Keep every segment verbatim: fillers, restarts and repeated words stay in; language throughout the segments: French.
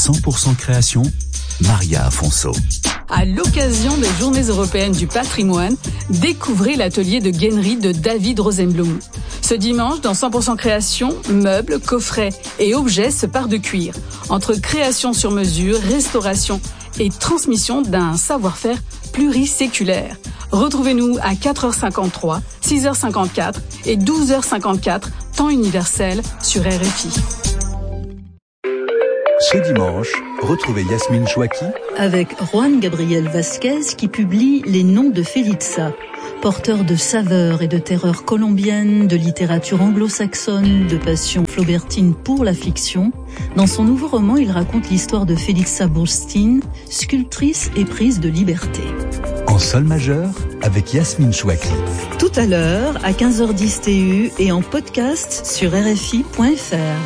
cent pour cent création, Maria Afonso. À l'occasion des Journées européennes du patrimoine, découvrez l'atelier de gainerie de David Rosenblum. Ce dimanche, dans cent pour cent création, meubles, coffrets et objets se parent de cuir. Entre création sur mesure, restauration et transmission d'un savoir-faire pluriséculaire. Retrouvez-nous à quatre heures cinquante-trois, six heures cinquante-quatre et douze heures cinquante-quatre, temps universel sur R F I. Ce dimanche, retrouvez Yasmine Chouaki avec Juan Gabriel Vasquez qui publie Les Noms de Felitza, porteur de saveurs et de terreurs colombiennes, de littérature anglo-saxonne, de passion flaubertine pour la fiction. Dans son nouveau roman, il raconte l'histoire de Felitza Burstein, sculptrice éprise de liberté. En sol majeur avec Yasmine Chouaki. Tout à l'heure à quinze heures dix T U et en podcast sur R F I point F R.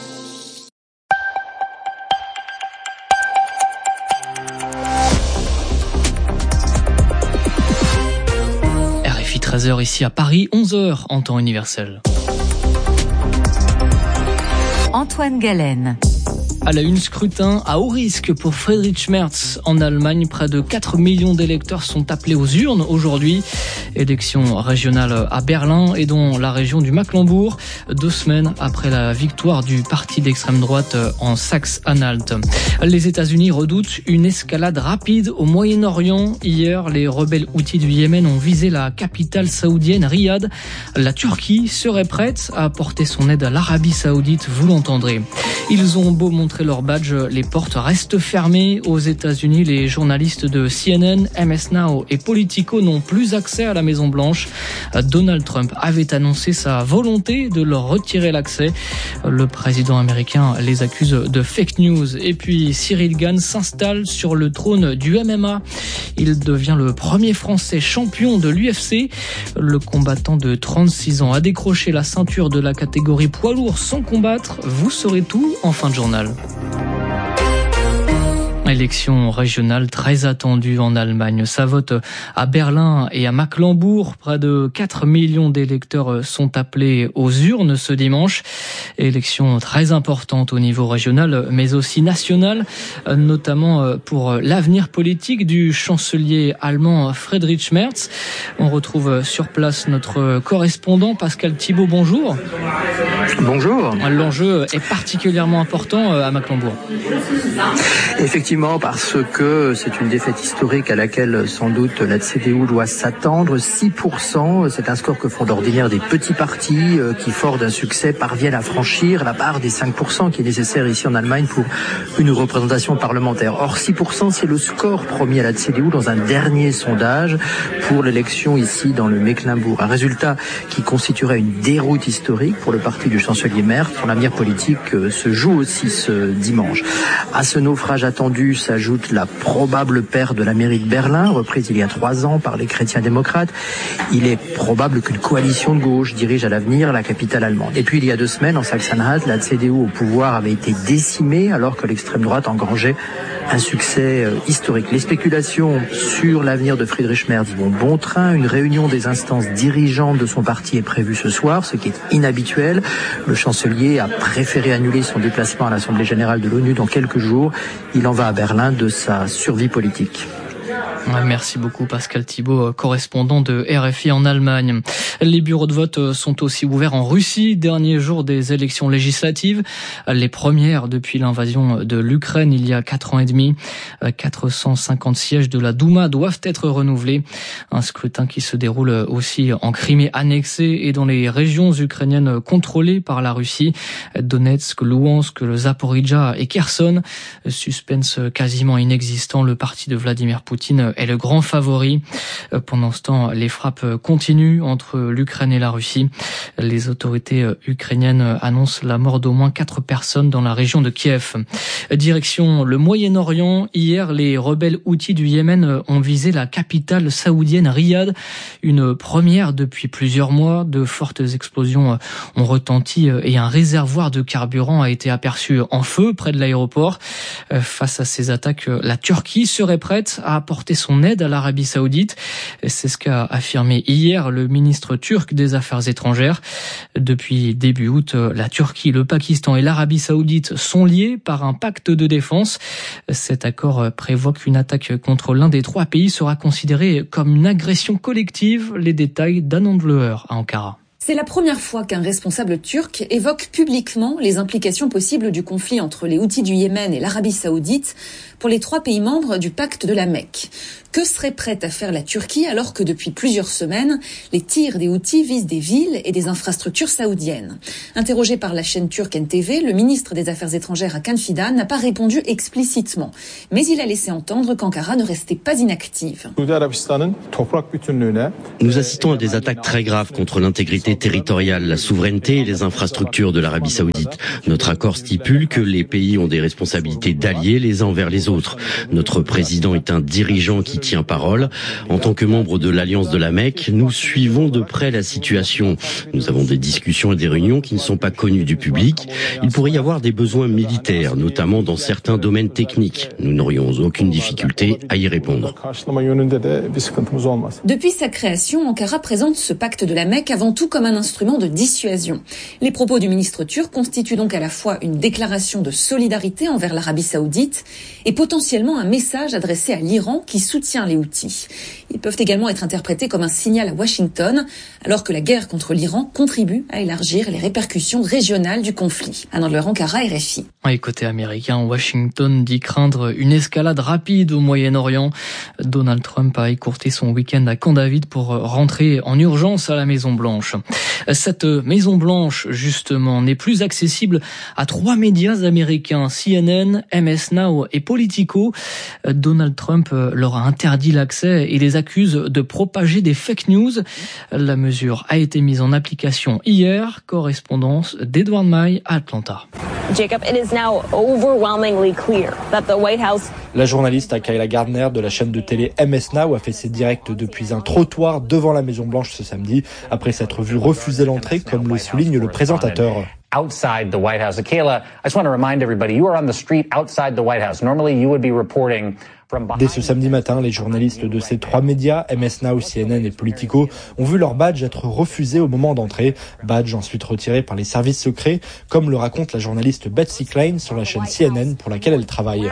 treize heures ici à Paris, onze heures en temps universel. Antoine Galen. À la une, scrutin à haut risque pour Friedrich Merz. En Allemagne, près de quatre millions d'électeurs sont appelés aux urnes aujourd'hui. Élection régionale à Berlin et dans la région du Mecklembourg, deux semaines après la victoire du parti d'extrême droite en Saxe-Anhalt. Les États-Unis redoutent une escalade rapide au Moyen-Orient. Hier, les rebelles houthis du Yémen ont visé la capitale saoudienne, Riyad. La Turquie serait prête à apporter son aide à l'Arabie saoudite, vous l'entendrez. Ils ont beau montrer leur badge, les portes restent fermées. Aux États-Unis, les journalistes de C N N, M S Now et Politico n'ont plus accès à la Maison-Blanche. Donald Trump avait annoncé sa volonté de leur retirer l'accès. Le président américain les accuse de fake news. Et puis, Cyril Gane s'installe sur le trône du M M A. Il devient le premier Français champion de l'U F C. Le combattant de trente-six ans a décroché la ceinture de la catégorie poids lourd sans combattre. Vous saurez tout en fin de journal. Élection régionale très attendue en Allemagne. Ça vote à Berlin et à Mecklembourg. Près de quatre millions d'électeurs sont appelés aux urnes ce dimanche. Élection très importante au niveau régional, mais aussi national, notamment pour l'avenir politique du chancelier allemand Friedrich Merz. On retrouve sur place notre correspondant Pascal Thibault. Bonjour. Bonjour. L'enjeu est particulièrement important à Mecklembourg. Effectivement, parce que c'est une défaite historique à laquelle sans doute la C D U doit s'attendre. six pour cent, c'est un score que font d'ordinaire des petits partis qui, forts d'un succès, parviennent à franchir la barre des cinq pour cent qui est nécessaire ici en Allemagne pour une représentation parlementaire. Or, six pour cent, c'est le score promis à la C D U dans un dernier sondage pour l'élection ici dans le Mecklembourg. Un résultat qui constituerait une déroute historique pour le parti du chancelier Merz. Son avenir politique se joue aussi ce dimanche. À ce naufrage attendu s'ajoute la probable perte de la mairie de Berlin, reprise il y a trois ans par les chrétiens démocrates. Il est probable qu'une coalition de gauche dirige à l'avenir la capitale allemande. Et puis il y a deux semaines, en Saxe-Anhalt, la C D U au pouvoir avait été décimée alors que l'extrême droite engrangeait un succès historique. Les spéculations sur l'avenir de Friedrich Merz vont bon train. Une réunion des instances dirigeantes de son parti est prévue ce soir, ce qui est inhabituel. Le chancelier a préféré annuler son déplacement à l'Assemblée générale de l'ONU dans quelques jours. Il en va à Berlin de sa survie politique. Merci beaucoup Pascal Thibault, correspondant de R F I en Allemagne. Les bureaux de vote sont aussi ouverts en Russie, dernier jour des élections législatives, les premières depuis l'invasion de l'Ukraine il y a quatre ans et demi. quatre cent cinquante sièges de la Douma doivent être renouvelés. Un scrutin qui se déroule aussi en Crimée annexée et dans les régions ukrainiennes contrôlées par la Russie, Donetsk, Louhansk, le Zaporijjia et Kherson. Suspense quasiment inexistant, le parti de Vladimir Poutine est le grand favori. Pendant ce temps, les frappes continuent entre l'Ukraine et la Russie. Les autorités ukrainiennes annoncent la mort d'au moins quatre personnes dans la région de Kiev. Direction le Moyen-Orient. Hier, les rebelles houthis du Yémen ont visé la capitale saoudienne Riyad. Une première depuis plusieurs mois. De fortes explosions ont retenti et un réservoir de carburant a été aperçu en feu près de l'aéroport. Face à ces attaques, la Turquie serait prête à apporter son aide à l'Arabie Saoudite. C'est ce qu'a affirmé hier le ministre turc des Affaires étrangères. Depuis début août, la Turquie, le Pakistan et l'Arabie Saoudite sont liés par un pacte de défense. Cet accord prévoit qu'une attaque contre l'un des trois pays sera considérée comme une agression collective. Les détails d'Anand Leuer à Ankara. C'est la première fois qu'un responsable turc évoque publiquement les implications possibles du conflit entre les Houthis du Yémen et l'Arabie Saoudite pour les trois pays membres du pacte de la Mecque. Que serait prête à faire la Turquie alors que depuis plusieurs semaines, les tirs des Houthis visent des villes et des infrastructures saoudiennes? Interrogé par la chaîne turque N T V, le ministre des Affaires étrangères Hakan Fidan n'a pas répondu explicitement. Mais il a laissé entendre qu'Ankara ne restait pas inactive. Nous assistons à des attaques très graves contre l'intégrité territoriale, la souveraineté et les infrastructures de l'Arabie Saoudite. Notre accord stipule que les pays ont des responsabilités d'alliés les uns envers les autres. Notre président est un dirigeant qui tient parole. En tant que membre de l'Alliance de la Mecque, nous suivons de près la situation. Nous avons des discussions et des réunions qui ne sont pas connues du public. Il pourrait y avoir des besoins militaires, notamment dans certains domaines techniques. Nous n'aurions aucune difficulté à y répondre. Depuis sa création, Ankara présente ce pacte de la Mecque avant tout comme un instrument de dissuasion. Les propos du ministre turc constituent donc à la fois une déclaration de solidarité envers l'Arabie Saoudite et potentiellement un message adressé à l'Iran qui soutient les Houthis. Ils peuvent également être interprétés comme un signal à Washington, alors que la guerre contre l'Iran contribue à élargir les répercussions régionales du conflit. Anand Leuer, Ankara, R F I. Et côté américain, Washington dit craindre une escalade rapide au Moyen-Orient. Donald Trump a écourté son week-end à Camp David pour rentrer en urgence à la Maison-Blanche. Cette Maison-Blanche, justement, n'est plus accessible à trois médias américains, C N N, M S Now et Politico. Donald Trump leur a interdit l'accès et les accuse de propager des fake news. La mesure a été mise en application hier. Correspondance d'Edward May à Atlanta. Jacob, it is now overwhelmingly clear that the White House... La journaliste Kayla Gardner de la chaîne de télé M S Now a fait ses directs depuis un trottoir devant la Maison-Blanche ce samedi, après s'être vu refuser l'entrée, comme le souligne le présentateur. Outside the White House. Kayla, I just want to remind everybody, you are on the street outside the White House. Normally you would be reporting from behind... Dès ce samedi matin, les journalistes de ces trois médias, M S Now, C N N et Politico, ont vu leur badge être refusé au moment d'entrée. Badge ensuite retiré par les services secrets, comme le raconte la journaliste Betsy Klein sur la chaîne C N N pour laquelle elle travaille.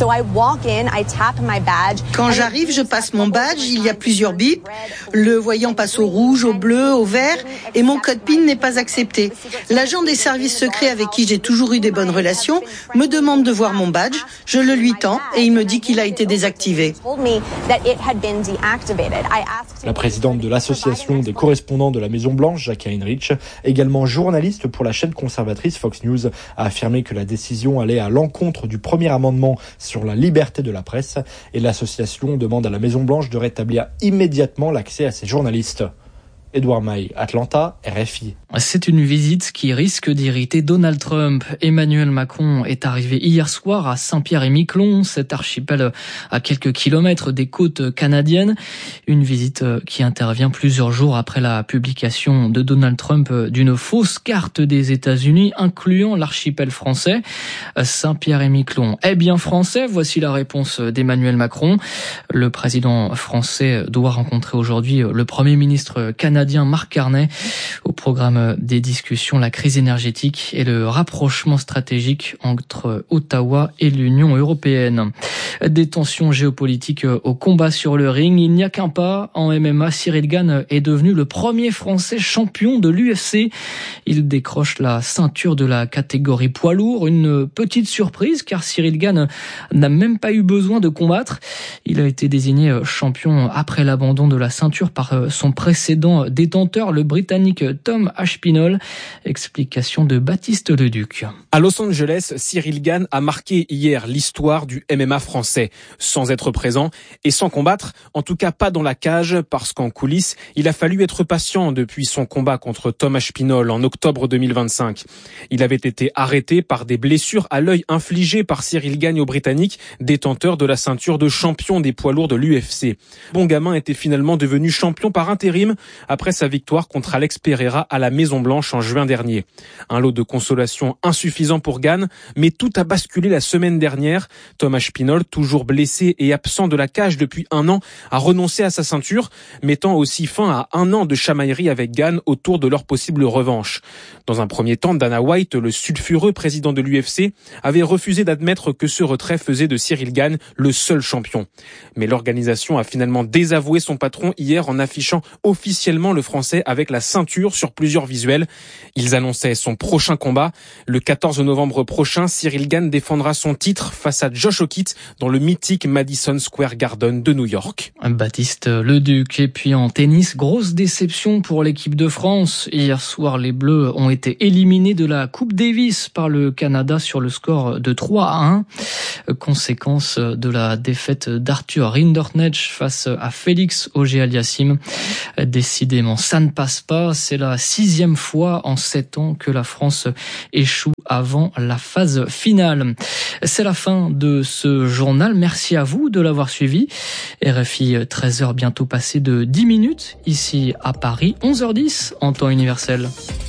Quand j'arrive, je passe mon badge, il y a plusieurs bips. Le voyant passe au rouge, au bleu, au vert, et mon code PIN n'est pas accepté. L'agent des services secrets avec qui j'ai toujours eu des bonnes relations me demande de voir mon badge, je le lui tends et il me dit qu'il a été désactivé. La présidente de l'association des correspondants de la Maison-Blanche, Jackie Heinrich, également journaliste pour la chaîne conservatrice Fox News, a affirmé que la décision allait à l'encontre du premier amendement sur la liberté de la presse et l'association demande à la Maison-Blanche de rétablir immédiatement l'accès à ses journalistes. Edward May, Atlanta, R F I. C'est une visite qui risque d'irriter Donald Trump. Emmanuel Macron est arrivé hier soir à Saint-Pierre-et-Miquelon, cet archipel à quelques kilomètres des côtes canadiennes. Une visite qui intervient plusieurs jours après la publication de Donald Trump d'une fausse carte des États-Unis incluant l'archipel français. Saint-Pierre-et-Miquelon est bien français, voici la réponse d'Emmanuel Macron. Le président français doit rencontrer aujourd'hui le Premier ministre canadien Mark Carney. Au programme des discussions, la crise énergétique et le rapprochement stratégique entre Ottawa et l'Union européenne. Des tensions géopolitiques au combat sur le ring. Il n'y a qu'un pas. En M M A, Cyril Gane est devenu le premier Français champion de l'U F C. Il décroche la ceinture de la catégorie poids lourd. Une petite surprise car Cyril Gane n'a même pas eu besoin de combattre. Il a été désigné champion après l'abandon de la ceinture par son précédent détenteur, le Britannique Tom Aspinall. Explication de Baptiste Leduc. À Los Angeles, Cyril Gane a marqué hier l'histoire du M M A français, sans être présent et sans combattre, en tout cas pas dans la cage, parce qu'en coulisses, il a fallu être patient depuis son combat contre Tom Aspinall en octobre deux mille vingt-cinq. Il avait été arrêté par des blessures à l'œil infligées par Cyril Gane au Britannique, détenteur de la ceinture de champion des poids lourds de l'U F C. Bon gamin était finalement devenu champion par intérim après après sa victoire contre Alex Pereira à la Maison-Blanche en juin dernier. Un lot de consolation insuffisant pour Gane, mais tout a basculé la semaine dernière. Thomas Spinol, toujours blessé et absent de la cage depuis un an, a renoncé à sa ceinture, mettant aussi fin à un an de chamaillerie avec Gane autour de leur possible revanche. Dans un premier temps, Dana White, le sulfureux président de l'U F C, avait refusé d'admettre que ce retrait faisait de Cyril Gane le seul champion. Mais l'organisation a finalement désavoué son patron hier en affichant officiellement le Français avec la ceinture sur plusieurs visuels. Ils annonçaient son prochain combat. Le quatorze novembre prochain, Cyril Gane défendra son titre face à Josh Okitt dans le mythique Madison Square Garden de New York. Baptiste Leduc. Et puis en tennis, grosse déception pour l'équipe de France. Hier soir, les Bleus ont été éliminés de la Coupe Davis par le Canada sur le score de trois à un. Conséquence de la défaite d'Arthur Rinderknecht face à Félix Auger-Aliassime. Décidément, ça ne passe pas. C'est la sixième fois en sept ans que la France échoue avant la phase finale. C'est la fin de ce journal. Merci à vous de l'avoir suivi. R F I, treize heures bientôt passées de dix minutes ici à Paris, onze heures dix en temps universel.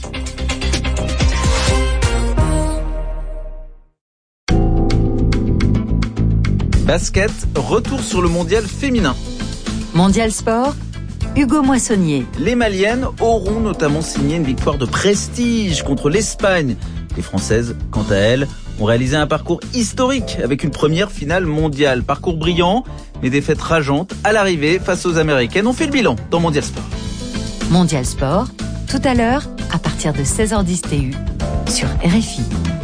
Basket, retour sur le mondial féminin. Mondial Sport, Hugo Moissonnier. Les Maliennes auront notamment signé une victoire de prestige contre l'Espagne. Les Françaises, quant à elles, ont réalisé un parcours historique avec une première finale mondiale. Parcours brillant, mais défaite rageante à l'arrivée face aux Américaines. On fait le bilan dans Mondial Sport. Mondial Sport, tout à l'heure, à partir de seize heures dix T U, sur R F I.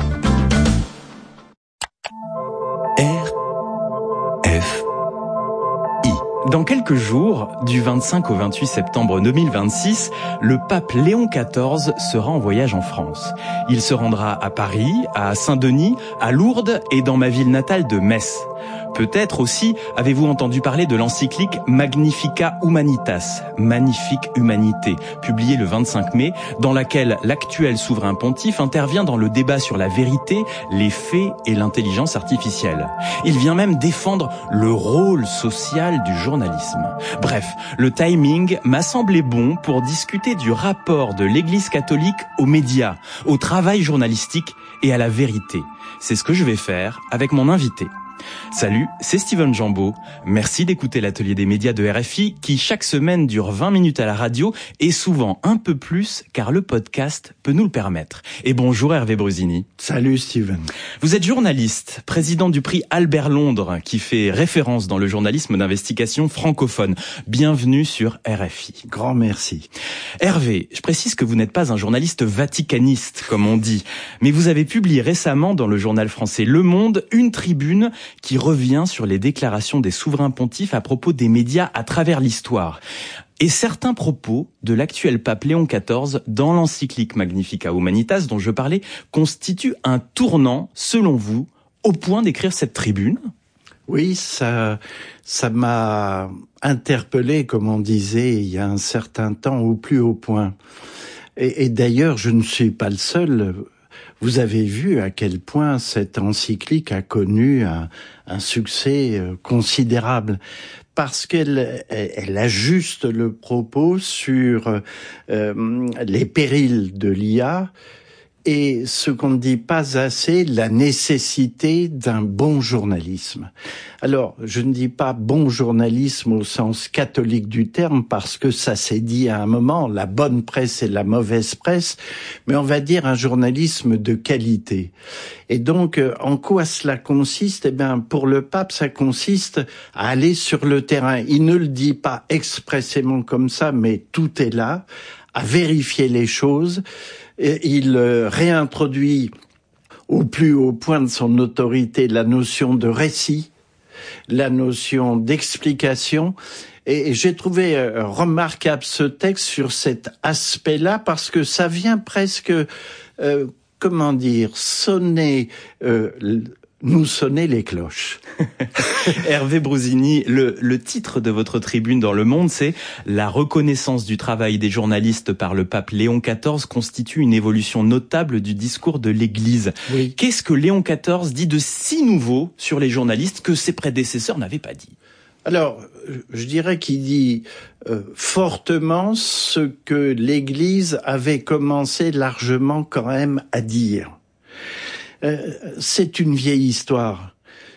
Dans quelques jours, du vingt-cinq au vingt-huit septembre deux mille vingt-six, le pape Léon quatorze sera en voyage en France. Il se rendra à Paris, à Saint-Denis, à Lourdes et dans ma ville natale de Metz. Peut-être aussi avez-vous entendu parler de l'encyclique Magnificat Humanitas, Magnifique Humanité, publiée le vingt-cinq mai, dans laquelle l'actuel souverain pontife intervient dans le débat sur la vérité, les faits et l'intelligence artificielle. Il vient même défendre le rôle social du journalisme. Bref, le timing m'a semblé bon pour discuter du rapport de l'Église catholique aux médias, au travail journalistique et à la vérité. C'est ce que je vais faire avec mon invité. Salut, c'est Steven Jambeau. Merci d'écouter l'atelier des médias de R F I qui chaque semaine dure vingt minutes à la radio et souvent un peu plus car le podcast peut nous le permettre. Et bonjour Hervé Brusini. Salut Steven. Vous êtes journaliste, président du prix Albert Londres qui fait référence dans le journalisme d'investigation francophone. Bienvenue sur R F I. Grand merci. Hervé, je précise que vous n'êtes pas un journaliste vaticaniste comme on dit, mais vous avez publié récemment dans le journal français Le Monde une tribune qui revient sur les déclarations des souverains pontifes à propos des médias à travers l'histoire. Et certains propos de l'actuel pape Léon quatorze dans l'encyclique Magnificat Humanitas dont je parlais constituent un tournant, selon vous, au point d'écrire cette tribune ? Oui, ça, ça m'a interpellé, comme on disait il y a un certain temps, au plus haut point. Et, et d'ailleurs, je ne suis pas le seul. Vous avez vu à quel point cette encyclique a connu un, un succès considérable parce qu'elle elle ajuste le propos sur euh, les périls de l'I A et ce qu'on ne dit pas assez, la nécessité d'un bon journalisme. Alors, je ne dis pas bon journalisme au sens catholique du terme, parce que ça s'est dit à un moment, la bonne presse et la mauvaise presse, mais on va dire un journalisme de qualité. Et donc, en quoi cela consiste ? Eh bien, pour le pape, ça consiste à aller sur le terrain. Il ne le dit pas expressément comme ça, mais tout est là, à vérifier les choses. Il réintroduit au plus haut point de son autorité la notion de récit, la notion d'explication. Et j'ai trouvé remarquable ce texte sur cet aspect-là parce que ça vient presque, euh, comment dire, sonner... Euh, nous sonner les cloches. Hervé Brusini, le, le titre de votre tribune dans Le Monde, c'est « La reconnaissance du travail des journalistes par le pape Léon quatorze constitue une évolution notable du discours de l'Église ». Oui. Qu'est-ce que Léon quatorze dit de si nouveau sur les journalistes que ses prédécesseurs n'avaient pas dit ? Alors, je dirais qu'il dit euh, fortement ce que l'Église avait commencé largement quand même à dire. Euh, c'est une vieille histoire.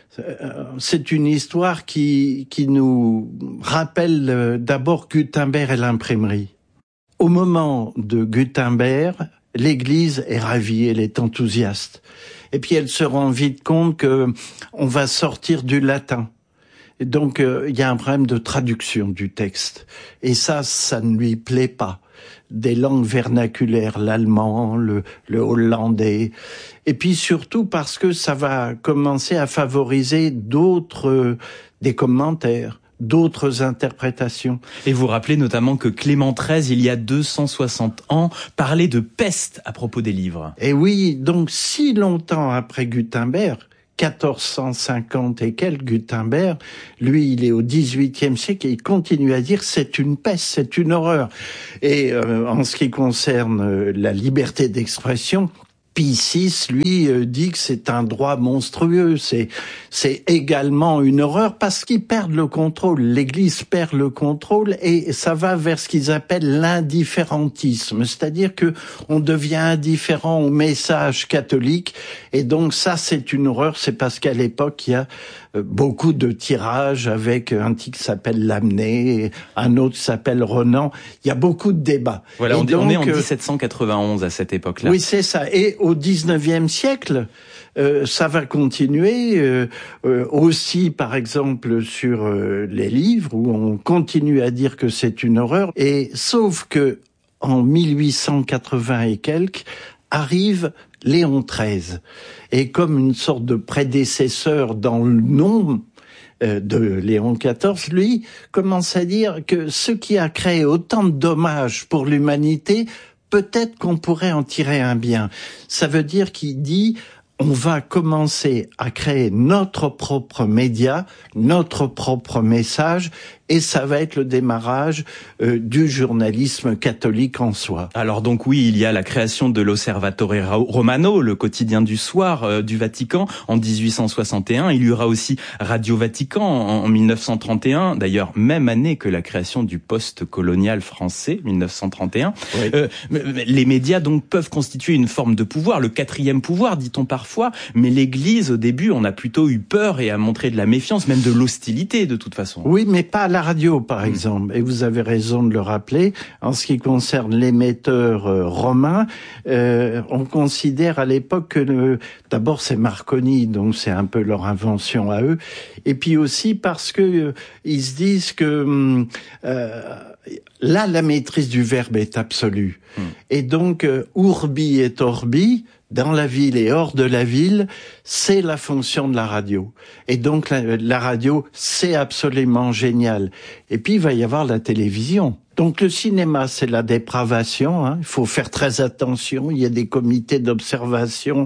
C'est une histoire qui, qui nous rappelle d'abord Gutenberg et l'imprimerie. Au moment de Gutenberg, l'Église est ravie, elle est enthousiaste. Et puis elle se rend vite compte que on va sortir du latin. Et donc euh, il y a un problème de traduction du texte. Et ça, ça ne lui plaît pas. Des langues vernaculaires, l'allemand, le, le hollandais. Et puis surtout parce que ça va commencer à favoriser d'autres, euh, des commentaires, d'autres interprétations. Et vous rappelez notamment que Clément treize, il y a deux cent soixante ans, parlait de peste à propos des livres. Et oui, donc si longtemps après Gutenberg, quatorze cent cinquante et quelques, Gutenberg, lui, il est au dix-huitième siècle et il continue à dire c'est une peste, c'est une horreur. Et euh, en ce qui concerne euh, la liberté d'expression, Pie six, lui, euh, dit que c'est un droit monstrueux, c'est c'est également une horreur parce qu'ils perdent le contrôle, l'Église perd le contrôle et ça va vers ce qu'ils appellent l'indifférentisme, c'est-à-dire que on devient indifférent au message catholique et donc ça c'est une horreur, c'est parce qu'à l'époque il y a beaucoup de tirages avec un titre qui s'appelle Lamennais, un autre qui s'appelle Renan, il y a beaucoup de débats. Voilà, on, donc, on est en dix-sept cent quatre-vingt-onze à cette époque-là. Oui, c'est ça. Et au dix-neuvième siècle, euh, ça va continuer euh, euh, aussi, par exemple, sur euh, les livres, où on continue à dire que c'est une horreur. Et sauf que en mille huit cent quatre-vingts et quelques, arrive Léon treize. Et comme une sorte de prédécesseur dans le nom euh, de Léon quatorze, lui commence à dire que ce qui a créé autant de dommages pour l'humanité, peut-être qu'on pourrait en tirer un bien. Ça veut dire qu'il dit on va commencer à créer notre propre média, notre propre message, et ça va être le démarrage euh, du journalisme catholique en soi. Alors donc oui, il y a la création de l'Osservatore Romano, le quotidien du soir euh, du Vatican, en dix-huit cent soixante et un. Il y aura aussi Radio Vatican en, en mille neuf cent trente et un, d'ailleurs même année que la création du poste colonial français, mille neuf cent trente et un. Oui. Euh, les médias donc peuvent constituer une forme de pouvoir, le quatrième pouvoir, dit-on parfois, mais l'Église, au début, on a plutôt eu peur et a montré de la méfiance, même de l'hostilité de toute façon. Oui, mais pas à la radio, par exemple. Et vous avez raison de le rappeler. En ce qui concerne l'émetteur euh, romain, euh, on considère à l'époque que le... d'abord c'est Marconi, donc c'est un peu leur invention à eux. Et puis aussi parce que euh, ils se disent que euh, là la maîtrise du verbe est absolue. Mmh. Et donc euh, urbi et orbi, dans la ville et hors de la ville, c'est la fonction de la radio. Et donc la, la radio, c'est absolument génial. Et puis il va y avoir la télévision. Donc le cinéma, c'est la dépravation, hein. Il faut faire très attention, il y a des comités d'observation.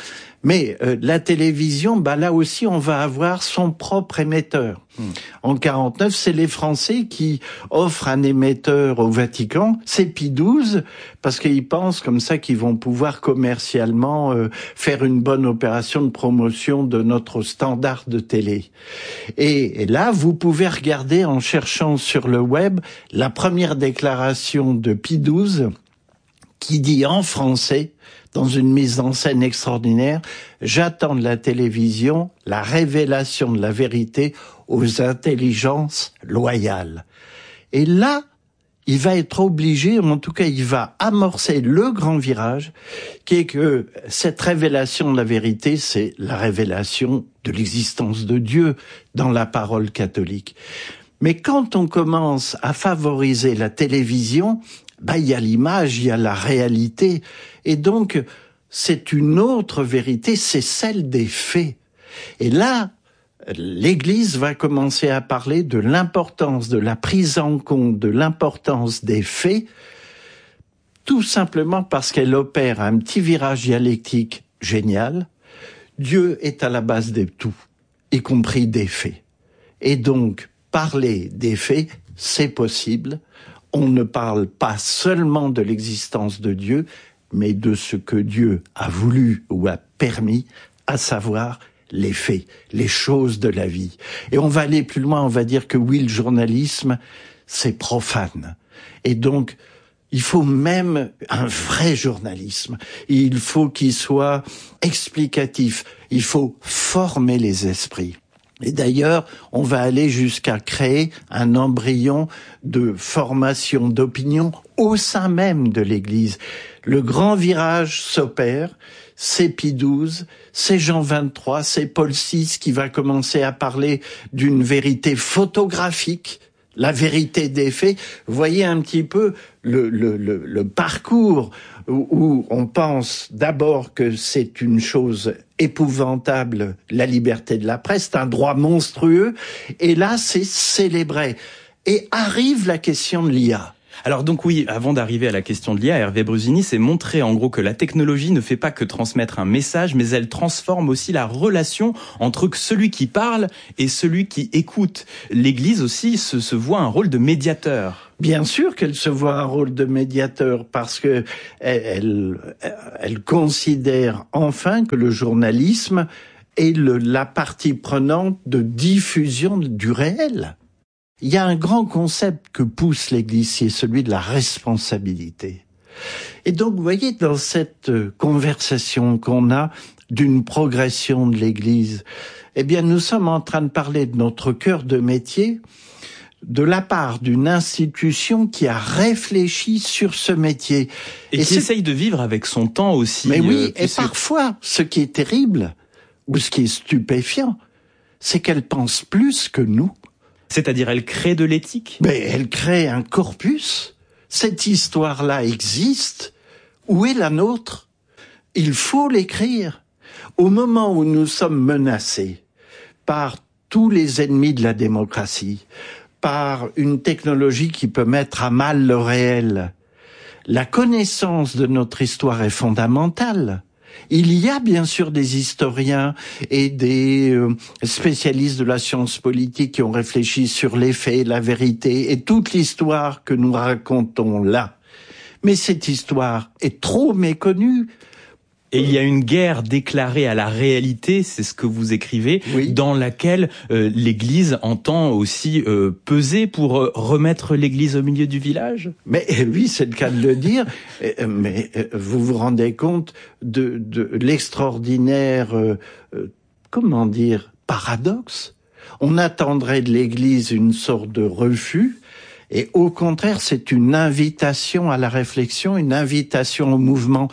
Mais euh, la télévision, bah là aussi, on va avoir son propre émetteur. Mmh. En quarante-neuf, c'est les Français qui offrent un émetteur au Vatican. C'est Pie douze, parce qu'ils pensent comme ça qu'ils vont pouvoir commercialement euh, faire une bonne opération de promotion de notre standard de télé. Et, et là, vous pouvez regarder en cherchant sur le web la première déclaration de Pie douze qui dit en français, dans une mise en scène extraordinaire, j'attends de la télévision la révélation de la vérité aux intelligences loyales. Et là, il va être obligé, en tout cas, il va amorcer le grand virage, qui est que cette révélation de la vérité, c'est la révélation de l'existence de Dieu dans la parole catholique. Mais quand on commence à favoriser la télévision, bah, il y a l'image, il y a la réalité. Et donc, c'est une autre vérité, c'est celle des faits. Et là, l'Église va commencer à parler de l'importance de la prise en compte, de l'importance des faits, tout simplement parce qu'elle opère un petit virage dialectique génial. Dieu est à la base de tout, y compris des faits. Et donc, parler des faits, c'est possible. On ne parle pas seulement de l'existence de Dieu, mais de ce que Dieu a voulu ou a permis, à savoir les faits, les choses de la vie. Et on va aller plus loin, on va dire que oui, le journalisme, c'est profane. Et donc, il faut même un vrai journalisme. Il faut qu'il soit explicatif. Il faut former les esprits. Et d'ailleurs, on va aller jusqu'à créer un embryon de formation d'opinion au sein même de l'Église. Le grand virage s'opère, c'est Pie douze, c'est Jean vingt-trois, c'est Paul six qui va commencer à parler d'une vérité photographique, la vérité des faits. Vous voyez un petit peu le, le, le, le parcours où, où on pense d'abord que c'est une chose épouvantable, la liberté de la presse, c'est un droit monstrueux, et là c'est célébré. Et arrive la question de l'I A. Alors donc oui, avant d'arriver à la question de l'I A, Hervé Brusini s'est montré en gros que la technologie ne fait pas que transmettre un message, mais elle transforme aussi la relation entre celui qui parle et celui qui écoute. L'Église aussi se, se voit un rôle de médiateur. Bien sûr qu'elle se voit un rôle de médiateur parce que elle, elle, elle considère enfin que le journalisme est le, la partie prenante de diffusion du réel. Il y a un grand concept que pousse l'Église, c'est celui de la responsabilité. Et donc, vous voyez, dans cette conversation qu'on a d'une progression de l'Église, eh bien, nous sommes en train de parler de notre cœur de métier de la part d'une institution qui a réfléchi sur ce métier. Et, et qui essaye de vivre avec son temps aussi. Mais oui, euh, et puisque... parfois, ce qui est terrible, ou ce qui est stupéfiant, c'est qu'elle pense plus que nous. C'est-à-dire, elle crée de l'éthique ? Mais elle crée un corpus. Cette histoire-là existe. Où est la nôtre ? Il faut l'écrire. Au moment où nous sommes menacés par tous les ennemis de la démocratie, par une technologie qui peut mettre à mal le réel, la connaissance de notre histoire est fondamentale. Il y a bien sûr des historiens et des euh, spécialistes de la science politique qui ont réfléchi sur les faits, la vérité et toute l'histoire que nous racontons là. Mais cette histoire est trop méconnue. Et il y a une guerre déclarée à la réalité, c'est ce que vous écrivez, oui. dans laquelle euh, l'Église entend aussi euh, peser pour euh, remettre l'Église au milieu du village. Mais oui, c'est le cas de le dire. Mais vous vous rendez compte de, de l'extraordinaire, euh, euh, comment dire, paradoxe. On attendrait de l'Église une sorte de refus. Et au contraire, c'est une invitation à la réflexion, une invitation au mouvement.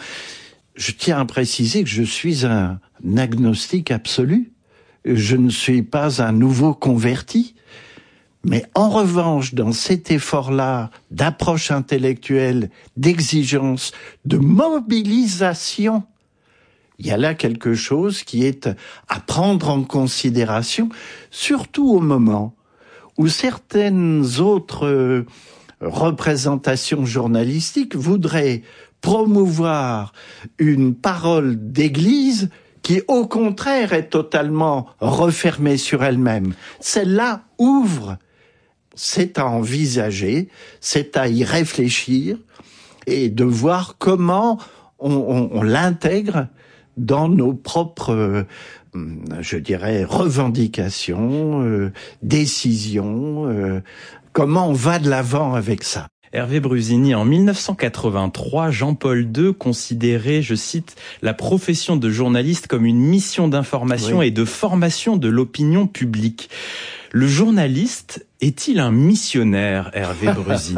Je tiens à préciser que je suis un agnostique absolu. Je ne suis pas un nouveau converti. Mais en revanche, dans cet effort-là d'approche intellectuelle, d'exigence, de mobilisation, il y a là quelque chose qui est à prendre en considération, surtout au moment où certaines autres représentations journalistiques voudraient promouvoir une parole d'église qui, au contraire, est totalement refermée sur elle-même. Celle-là ouvre, c'est à envisager, c'est à y réfléchir et de voir comment on, on, on l'intègre dans nos propres, euh, je dirais, revendications, euh, décisions, euh, comment on va de l'avant avec ça. Hervé Brusini, en mille neuf cent quatre-vingt-trois, Jean-Paul deux considérait, je cite, la profession de journaliste comme une mission d'information oui. et de formation de l'opinion publique. Le journaliste est-il un missionnaire, Hervé Brusini ?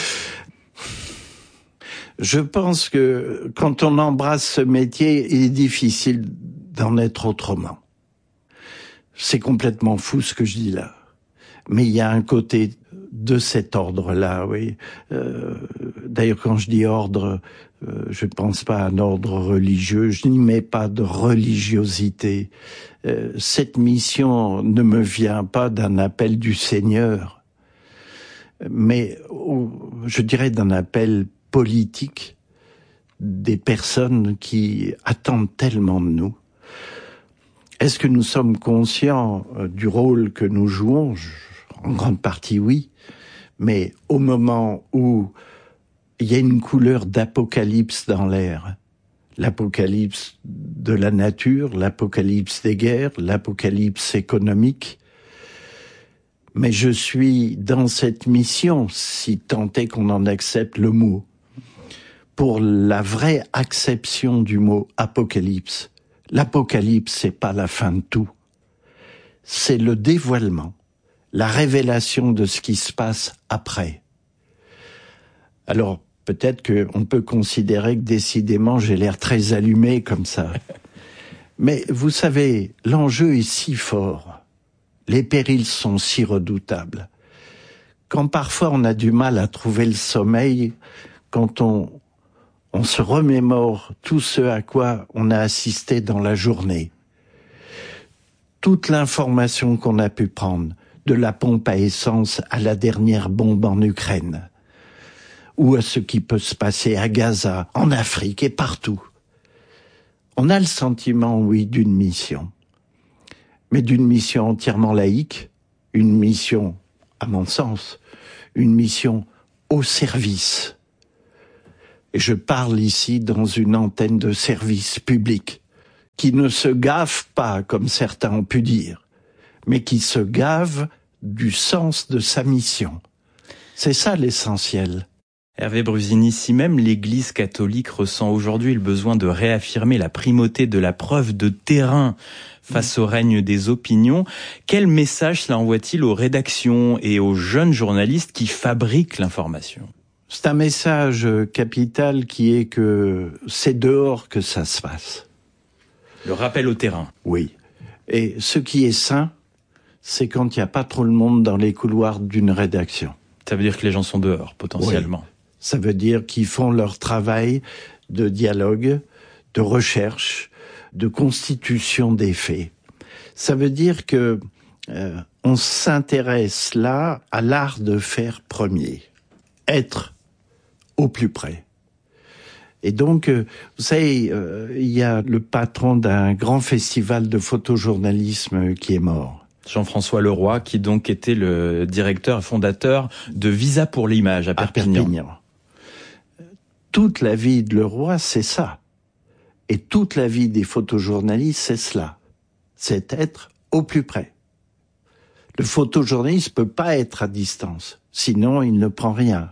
Je pense que quand on embrasse ce métier, il est difficile d'en être autrement. C'est complètement fou ce que je dis là. Mais il y a un côté de cet ordre-là, oui. Euh, d'ailleurs, quand je dis ordre, euh, je ne pense pas à un ordre religieux, je n'y mets pas de religiosité. Euh, cette mission ne me vient pas d'un appel du Seigneur, mais oh, je dirais d'un appel politique des personnes qui attendent tellement de nous. Est-ce que nous sommes conscients du rôle que nous jouons ? En grande partie, oui. Mais au moment où il y a une couleur d'apocalypse dans l'air, L'apocalypse de la nature, l'apocalypse des guerres, l'apocalypse économique. Mais je suis dans cette mission, si tant est qu'on en accepte le mot, pour la vraie acception du mot apocalypse. L'apocalypse, c'est pas la fin de tout. C'est le dévoilement, la révélation de ce qui se passe après. Alors, peut-être qu'on peut considérer que décidément j'ai l'air très allumé comme ça. Mais vous savez, l'enjeu est si fort. Les périls sont si redoutables. Quand parfois on a du mal à trouver le sommeil, quand on, on se remémore tout ce à quoi on a assisté dans la journée, toute l'information qu'on a pu prendre, de la pompe à essence à la dernière bombe en Ukraine, ou à ce qui peut se passer à Gaza, en Afrique et partout. On a le sentiment, oui, d'une mission, mais d'une mission entièrement laïque, une mission, à mon sens, une mission au service. Et je parle ici dans une antenne de service public, qui ne se gave pas, comme certains ont pu dire, mais qui se gave du sens de sa mission. C'est ça l'essentiel. Hervé Brusini, si même l'Église catholique ressent aujourd'hui le besoin de réaffirmer la primauté de la preuve de terrain face au règne des opinions, quel message cela envoie-t-il aux rédactions et aux jeunes journalistes qui fabriquent l'information ? C'est un message capital qui est que c'est dehors que ça se passe. Le rappel au terrain. Oui. Et ce qui est sain, c'est quand il n'y a pas trop de monde dans les couloirs d'une rédaction. Ça veut dire que les gens sont dehors, potentiellement. Oui. Ça veut dire qu'ils font leur travail de dialogue, de recherche, de constitution des faits. Ça veut dire que euh, on s'intéresse là à l'art de faire premier, être au plus près. Et donc, euh, vous savez, euh, il y a le patron d'un grand festival de photojournalisme qui est mort. Jean-François Leroy, qui donc était le directeur et fondateur de Visa pour l'image à Perpignan. À Perpignan. Toute la vie de Leroy, c'est ça. Et toute la vie des photojournalistes, c'est cela. C'est être au plus près. Le photojournaliste peut pas être à distance. Sinon, il ne prend rien.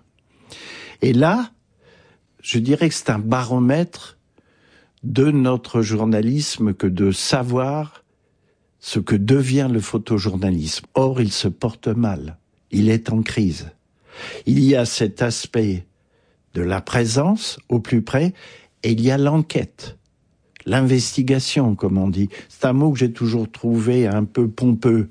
Et là, je dirais que c'est un baromètre de notre journalisme que de savoir ce que devient le photojournalisme. Or, il se porte mal. Il est en crise. Il y a cet aspect de la présence au plus près, et il y a l'enquête, l'investigation, comme on dit. C'est un mot que j'ai toujours trouvé un peu pompeux.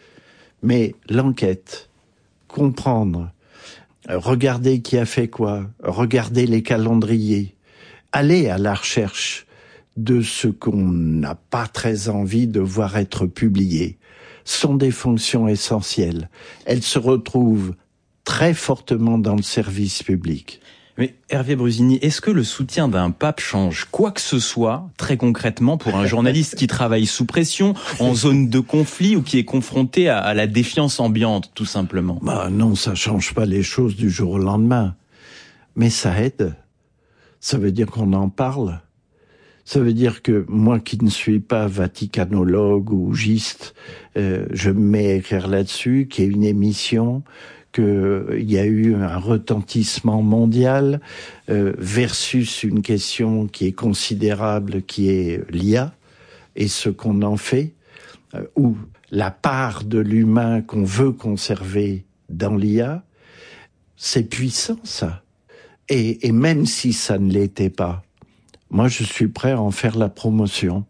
Mais l'enquête, comprendre, regarder qui a fait quoi, regarder les calendriers, aller à la recherche de ce qu'on n'a pas très envie de voir être publié, sont des fonctions essentielles. Elles se retrouvent très fortement dans le service public. Mais Hervé Brusini, est-ce que le soutien d'un pape change quoi que ce soit, très concrètement, pour un journaliste qui travaille sous pression, en zone de conflit ou qui est confronté à, à la défiance ambiante, tout simplement ? Bah non, ça change pas les choses du jour au lendemain. Mais ça aide. Ça veut dire qu'on en parle. Ça veut dire que moi qui ne suis pas vaticanologue ou giste, euh, je me mets à écrire là-dessus, qu'il y ait une émission, qu'il y a eu un retentissement mondial euh, versus une question qui est considérable, qui est l'I A, et ce qu'on en fait, euh, ou la part de l'humain qu'on veut conserver dans l'I A, c'est puissant ça. Et, et même si ça ne l'était pas, moi je suis prêt à en faire la promotion,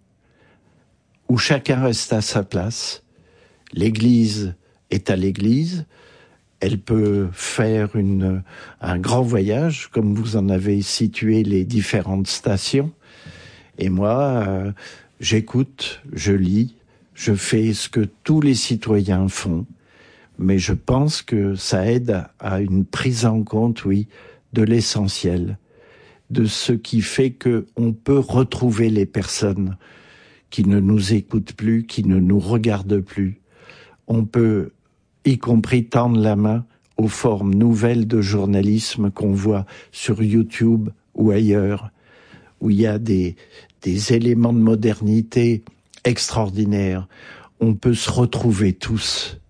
où chacun reste à sa place, l'Église est à l'Église, elle peut faire une, un grand voyage, comme vous en avez situé les différentes stations. Et moi, euh, j'écoute, je lis, je fais ce que tous les citoyens font. Mais je pense que ça aide à une prise en compte, oui, de l'essentiel, de ce qui fait que on peut retrouver les personnes qui ne nous écoutent plus, qui ne nous regardent plus. On peut y compris tendre la main aux formes nouvelles de journalisme qu'on voit sur YouTube ou ailleurs, où il y a des, des éléments de modernité extraordinaires. On peut se retrouver tous